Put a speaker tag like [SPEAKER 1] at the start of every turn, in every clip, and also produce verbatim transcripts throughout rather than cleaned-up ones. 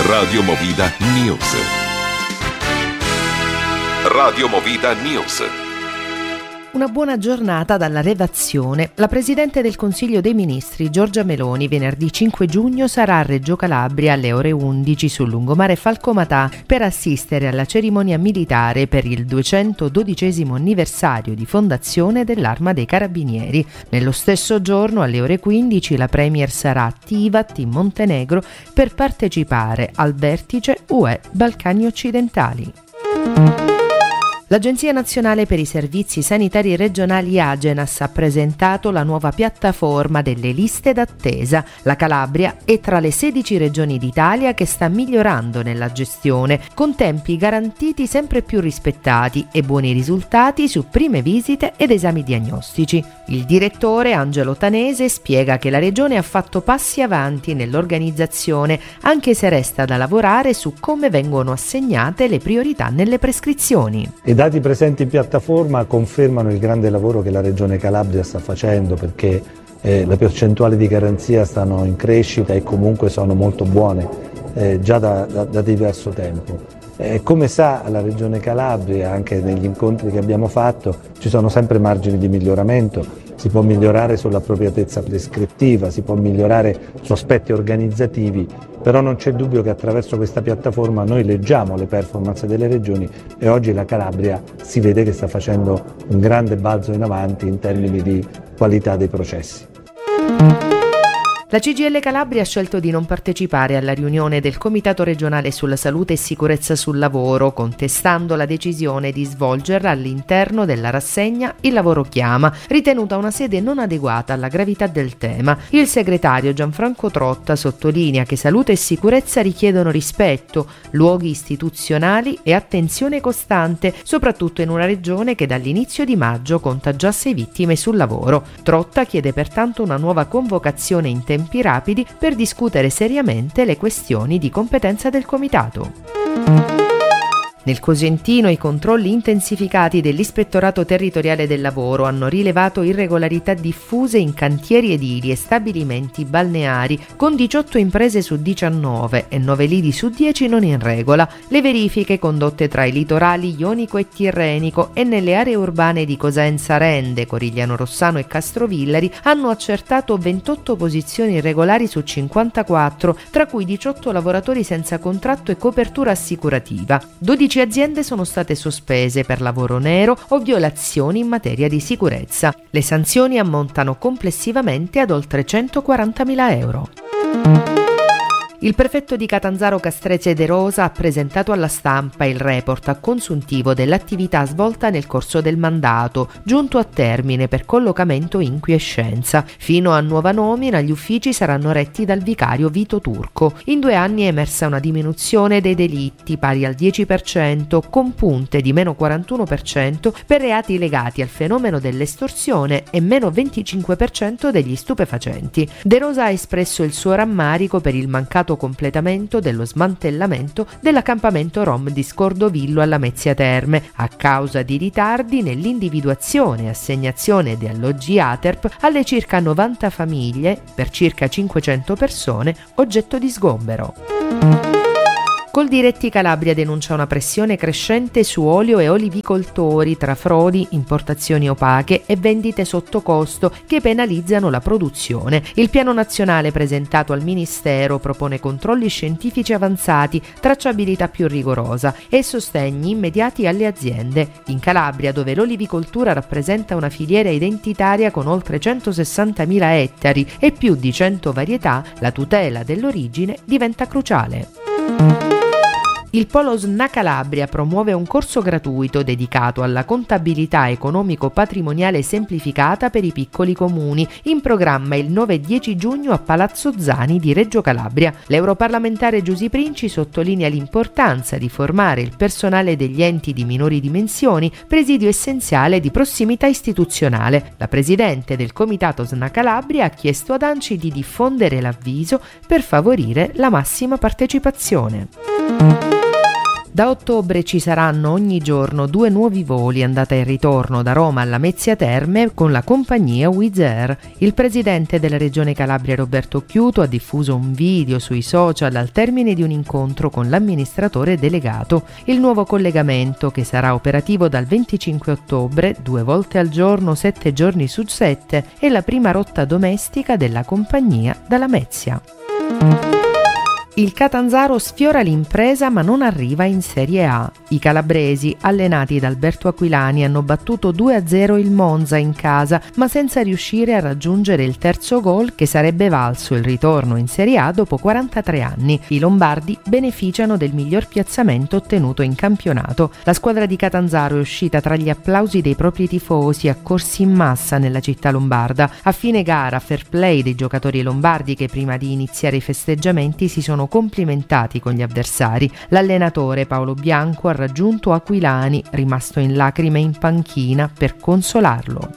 [SPEAKER 1] Radio Movida News. Radio Movida News.
[SPEAKER 2] Una buona giornata dalla redazione. La Presidente del Consiglio dei Ministri, Giorgia Meloni, venerdì cinque giugno sarà a Reggio Calabria alle ore undici sul lungomare Falcomatà per assistere alla cerimonia militare per il duecentododicesimo anniversario di fondazione dell'Arma dei Carabinieri. Nello stesso giorno, alle ore quindici, la Premier sarà a Tivat, in Montenegro, per partecipare al vertice U E Balcani Occidentali. L'Agenzia Nazionale per i Servizi Sanitari Regionali Agenas ha presentato la nuova piattaforma delle liste d'attesa. La Calabria è tra le sedici regioni d'Italia che sta migliorando nella gestione, con tempi garantiti sempre più rispettati e buoni risultati su prime visite ed esami diagnostici. Il direttore Angelo Tanese spiega che la Regione ha fatto passi avanti nell'organizzazione, anche se resta da lavorare su come vengono assegnate le priorità nelle prescrizioni.
[SPEAKER 3] I dati presenti in piattaforma confermano il grande lavoro che la Regione Calabria sta facendo, perché eh, le percentuali di garanzia stanno in crescita e comunque sono molto buone eh, già da, da, da diverso tempo. Eh, come sa la Regione Calabria, anche negli incontri che abbiamo fatto, ci sono sempre margini di miglioramento. Si può migliorare sull'appropriatezza prescrittiva, si può migliorare su aspetti organizzativi, però non c'è dubbio che attraverso questa piattaforma noi leggiamo le performance delle regioni e oggi la Calabria si vede che sta facendo un grande balzo in avanti in termini di qualità dei processi.
[SPEAKER 2] La C G I L Calabria ha scelto di non partecipare alla riunione del Comitato regionale sulla salute e sicurezza sul lavoro, contestando la decisione di svolgerla all'interno della rassegna Il lavoro chiama, ritenuta una sede non adeguata alla gravità del tema. Il segretario Gianfranco Trotta sottolinea che salute e sicurezza richiedono rispetto, luoghi istituzionali e attenzione costante, soprattutto in una regione che dall'inizio di maggio conta già sei vittime sul lavoro. Trotta chiede pertanto una nuova convocazione in tempo rapidi per discutere seriamente le questioni di competenza del Comitato. Nel Cosentino i controlli intensificati dell'Ispettorato Territoriale del Lavoro hanno rilevato irregolarità diffuse in cantieri edili e stabilimenti balneari, con diciotto imprese su diciannove e nove lidi su dieci non in regola. Le verifiche condotte tra i litorali ionico e tirrenico e nelle aree urbane di Cosenza Rende, Corigliano Rossano e Castrovillari hanno accertato ventotto posizioni irregolari su cinquantaquattro, tra cui diciotto lavoratori senza contratto e copertura assicurativa. dodici aziende sono state sospese per lavoro nero o violazioni in materia di sicurezza. Le sanzioni ammontano complessivamente ad oltre centoquarantamila euro. Il prefetto di Catanzaro Castrezze De Rosa ha presentato alla stampa il report a consuntivo dell'attività svolta nel corso del mandato, giunto a termine per collocamento in quiescenza. Fino a nuova nomina gli uffici saranno retti dal vicario Vito Turco. In due anni è emersa una diminuzione dei delitti pari al dieci per cento, con punte di meno quarantuno per cento per reati legati al fenomeno dell'estorsione e meno venticinque per cento degli stupefacenti. De Rosa ha espresso il suo rammarico per il mancato completamento dello smantellamento dell'accampamento Rom di Scordovillo alla Mezzia Terme a causa di ritardi nell'individuazione e assegnazione di alloggi Aterp alle circa novanta famiglie per circa cinquecento persone oggetto di sgombero. Coldiretti Calabria denuncia una pressione crescente su olio e olivicoltori tra frodi, importazioni opache e vendite sotto costo che penalizzano la produzione. Il piano nazionale presentato al Ministero propone controlli scientifici avanzati, tracciabilità più rigorosa e sostegni immediati alle aziende. In Calabria, dove l'olivicoltura rappresenta una filiera identitaria con oltre centosessantamila ettari e più di cento varietà, la tutela dell'origine diventa cruciale. Il Polo S N A Calabria promuove un corso gratuito dedicato alla contabilità economico-patrimoniale semplificata per i piccoli comuni, in programma il nove e dieci giugno a Palazzo Zani di Reggio Calabria. L'europarlamentare Giusy Princi sottolinea l'importanza di formare il personale degli enti di minori dimensioni, presidio essenziale di prossimità istituzionale. La presidente del Comitato S N A Calabria ha chiesto ad ANCI di diffondere l'avviso per favorire la massima partecipazione. Da ottobre ci saranno ogni giorno due nuovi voli andata e ritorno da Roma alla Lamezia Terme con la compagnia Wizz Air. Il presidente della Regione Calabria Roberto Occhiuto ha diffuso un video sui social al termine di un incontro con l'amministratore delegato. Il nuovo collegamento, che sarà operativo dal venticinque ottobre, due volte al giorno, sette giorni su sette, è la prima rotta domestica della compagnia da Lamezia. Il Catanzaro sfiora l'impresa ma non arriva in Serie A. I calabresi, allenati da Alberto Aquilani, hanno battuto due a zero il Monza in casa, ma senza riuscire a raggiungere il terzo gol che sarebbe valso il ritorno in Serie A dopo quarantatré anni. I lombardi beneficiano del miglior piazzamento ottenuto in campionato. La squadra di Catanzaro è uscita tra gli applausi dei propri tifosi, accorsi in massa nella città lombarda. A fine gara, fair play dei giocatori lombardi che prima di iniziare i festeggiamenti si sono complimentati con gli avversari. L'allenatore Paolo Bianco ha raggiunto Aquilani, rimasto in lacrime in panchina, per consolarlo.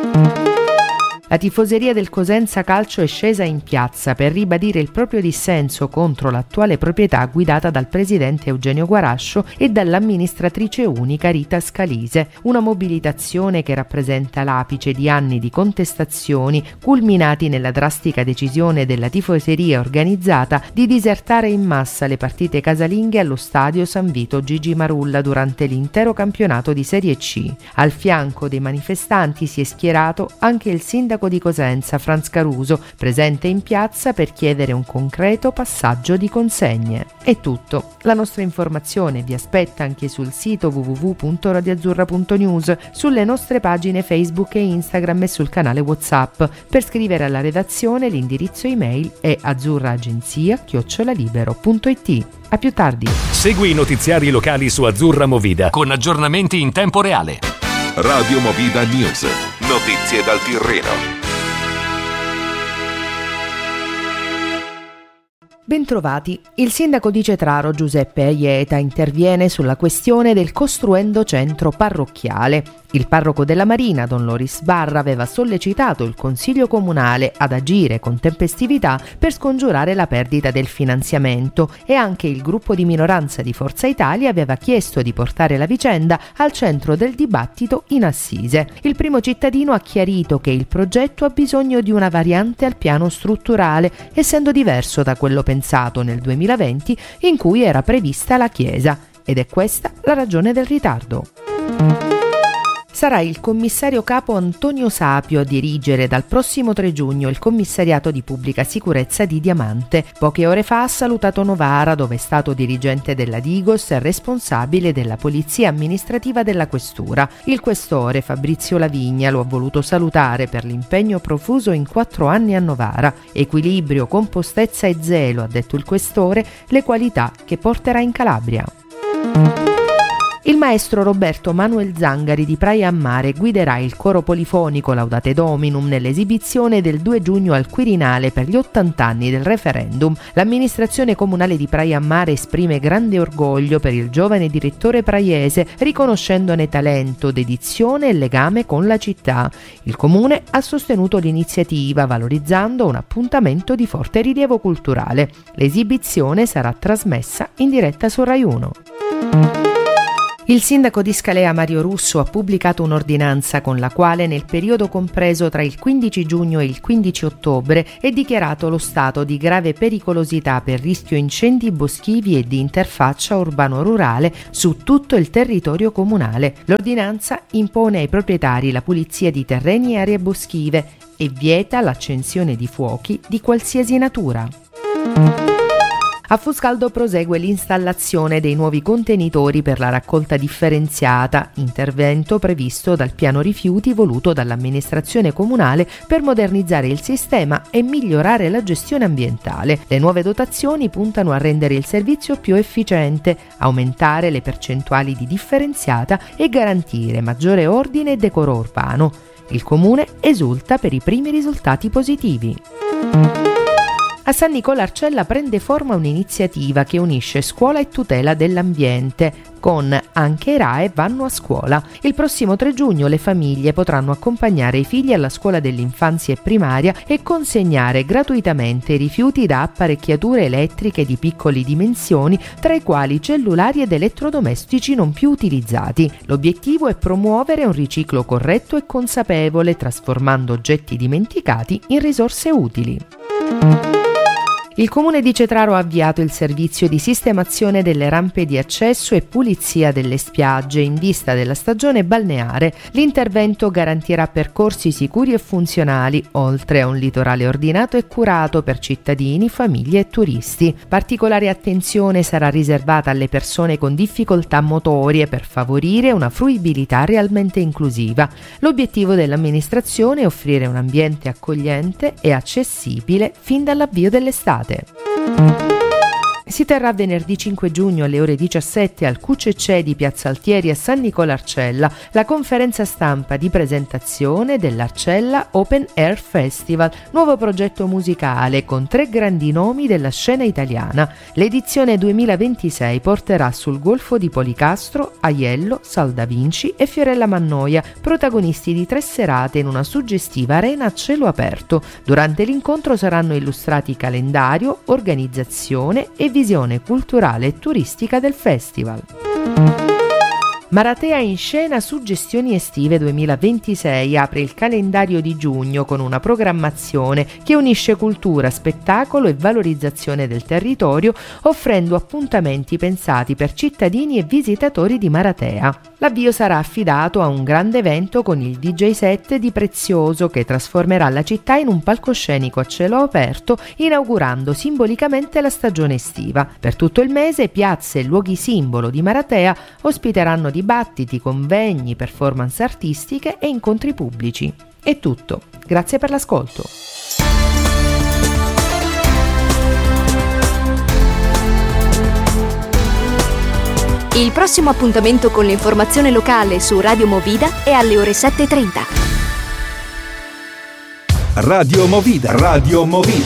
[SPEAKER 2] La tifoseria del Cosenza Calcio è scesa in piazza per ribadire il proprio dissenso contro l'attuale proprietà guidata dal presidente Eugenio Guarascio e dall'amministratrice unica Rita Scalise. Una mobilitazione che rappresenta l'apice di anni di contestazioni culminati nella drastica decisione della tifoseria organizzata di disertare in massa le partite casalinghe allo stadio San Vito Gigi Marulla durante l'intero campionato di Serie C. Al fianco dei manifestanti si è schierato anche il sindaco di Cosenza Franz Caruso, presente in piazza per chiedere un concreto passaggio di consegne. È tutto. La nostra informazione vi aspetta anche sul sito w w w punto radioazzurra punto news, sulle nostre pagine Facebook e Instagram e sul canale WhatsApp. Per scrivere alla redazione l'indirizzo email è azzurraagenzia chiocciola libero punto it. A più tardi.
[SPEAKER 4] Segui i notiziari locali su Azzurra Movida con aggiornamenti in tempo reale.
[SPEAKER 1] Radio Movida News. Notizie dal Tirreno.
[SPEAKER 2] Bentrovati. Il sindaco di Cetraro Giuseppe Aieta interviene sulla questione del costruendo centro parrocchiale. Il parroco della Marina, Don Loris Barra, aveva sollecitato il Consiglio Comunale ad agire con tempestività per scongiurare la perdita del finanziamento e anche il gruppo di minoranza di Forza Italia aveva chiesto di portare la vicenda al centro del dibattito in Assise. Il primo cittadino ha chiarito che il progetto ha bisogno di una variante al piano strutturale, essendo diverso da quello pensato nel duemilaventi in cui era prevista la chiesa, ed è questa la ragione del ritardo. Sarà il commissario capo Antonio Sapio a dirigere dal prossimo tre giugno il commissariato di pubblica sicurezza di Diamante. Poche ore fa ha salutato Novara, dove è stato dirigente della Digos e responsabile della polizia amministrativa della questura. Il questore Fabrizio Lavigna lo ha voluto salutare per l'impegno profuso in quattro anni a Novara. Equilibrio, compostezza e zelo, ha detto il questore, le qualità che porterà in Calabria. Il maestro Roberto Manuel Zangari di Praia a Mare guiderà il coro polifonico Laudate Dominum nell'esibizione del due giugno al Quirinale per gli ottanta anni del referendum. L'amministrazione comunale di Praia a Mare esprime grande orgoglio per il giovane direttore praiese, riconoscendone talento, dedizione e legame con la città. Il comune ha sostenuto l'iniziativa valorizzando un appuntamento di forte rilievo culturale. L'esibizione sarà trasmessa in diretta su Rai uno. Il sindaco di Scalea Mario Russo ha pubblicato un'ordinanza con la quale nel periodo compreso tra il quindici giugno e il quindici ottobre è dichiarato lo stato di grave pericolosità per rischio incendi boschivi e di interfaccia urbano-rurale su tutto il territorio comunale. L'ordinanza impone ai proprietari la pulizia di terreni e aree boschive e vieta l'accensione di fuochi di qualsiasi natura. A Fuscaldo prosegue l'installazione dei nuovi contenitori per la raccolta differenziata, intervento previsto dal piano rifiuti voluto dall'amministrazione comunale per modernizzare il sistema e migliorare la gestione ambientale. Le nuove dotazioni puntano a rendere il servizio più efficiente, aumentare le percentuali di differenziata e garantire maggiore ordine e decoro urbano. Il comune esulta per i primi risultati positivi. A San Nicola Arcella prende forma un'iniziativa che unisce scuola e tutela dell'ambiente. con Anche i R A E vanno a scuola. Il prossimo tre giugno le famiglie potranno accompagnare i figli alla scuola dell'infanzia e primaria e consegnare gratuitamente i rifiuti da apparecchiature elettriche di piccole dimensioni, tra i quali cellulari ed elettrodomestici non più utilizzati. L'obiettivo è promuovere un riciclo corretto e consapevole, trasformando oggetti dimenticati in risorse utili. Il Comune di Cetraro ha avviato il servizio di sistemazione delle rampe di accesso e pulizia delle spiagge in vista della stagione balneare. L'intervento garantirà percorsi sicuri e funzionali, oltre a un litorale ordinato e curato per cittadini, famiglie e turisti. Particolare attenzione sarà riservata alle persone con difficoltà motorie per favorire una fruibilità realmente inclusiva. L'obiettivo dell'amministrazione è offrire un ambiente accogliente e accessibile fin dall'avvio dell'estate. Si terrà venerdì cinque giugno alle ore diciassette al Q C C di Piazza Altieri a San Nicola Arcella la conferenza stampa di presentazione dell'Arcella Open Air Festival, nuovo progetto musicale con tre grandi nomi della scena italiana. L'edizione duemilaventisei porterà sul Golfo di Policastro, Aiello, Sal da Vinci e Fiorella Mannoia, protagonisti di tre serate in una suggestiva arena a cielo aperto. Durante l'incontro saranno illustrati calendario, organizzazione e visione culturale e turistica del festival. Maratea in scena Suggestioni estive duemilaventisei apre il calendario di giugno con una programmazione che unisce cultura, spettacolo e valorizzazione del territorio, offrendo appuntamenti pensati per cittadini e visitatori di Maratea. L'avvio sarà affidato a un grande evento con il D J set di Prezioso che trasformerà la città in un palcoscenico a cielo aperto, inaugurando simbolicamente la stagione estiva. Per tutto il mese piazze e luoghi simbolo di Maratea ospiteranno dibattiti, convegni, performance artistiche e incontri pubblici. È tutto. Grazie per l'ascolto.
[SPEAKER 5] Il prossimo appuntamento con l'informazione locale su Radio Movida è alle ore sette e trenta.
[SPEAKER 1] Radio Movida. Radio Movida.